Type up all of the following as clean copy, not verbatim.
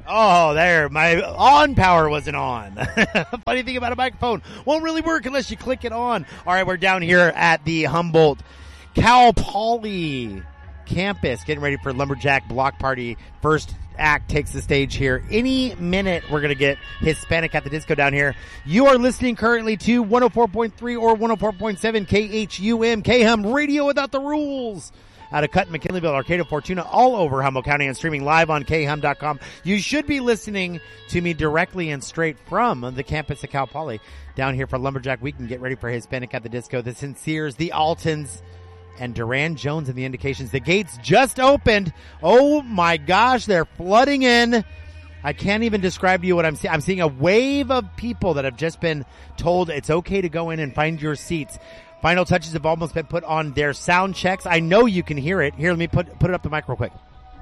Oh, there. My on power wasn't on. Funny thing about a microphone, won't really work unless you click it on. All right, we're down here at the Humboldt Cal Poly campus, getting ready for Lumberjack Block Party. First act takes the stage here. Any minute, we're going to get Hispanic at the Disco down here. You are listening currently to 104.3 or 104.7 KHUM, KHUM Radio Without the Rules. Out of Cut, McKinleyville, Arcata, Fortuna, all over Humboldt County, and streaming live on khum.com. You should be listening to me directly and straight from the campus of Cal Poly. Down here for Lumberjack Week and get ready for Hispanic at the Disco. The Sinceres, the Altons, and Duran Jones and the Indications. The gates just opened. Oh my gosh, they're flooding in. I can't even describe to you what I'm seeing. I'm seeing a wave of people that have just been told it's okay to go in and find your seats. Final touches have almost been put on their sound checks. I know you can hear it. Here, let me put it up the mic real quick.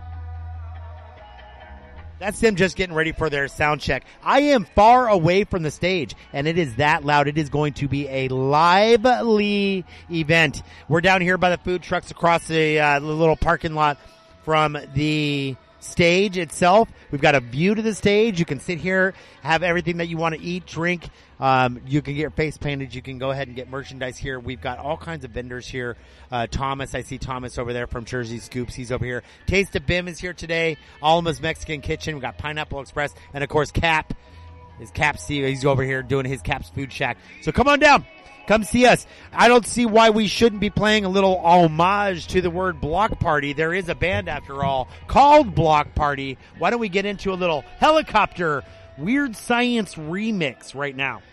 That's them just getting ready for their sound check. I am far away from the stage, and it is that loud. It is going to be a lively event. We're down here by the food trucks across the little parking lot from the stage itself. We've got a view to the stage. You can sit here, have everything that you want to eat, drink. You can get your face painted. You can go ahead and get merchandise here. We've got all kinds of vendors here. Thomas, I see Thomas over there from Jersey Scoops. He's over here. Taste of Bim is here today. Alma's Mexican Kitchen. We've got Pineapple Express. And of course, Cap. He's over here doing his Cap's Food Shack. So come on down. Come see us. I don't see why we shouldn't be playing a little homage to the word Block Party. There is a band, after all, called Block Party. Why don't we get into a little Helicopter Weird Science remix right now?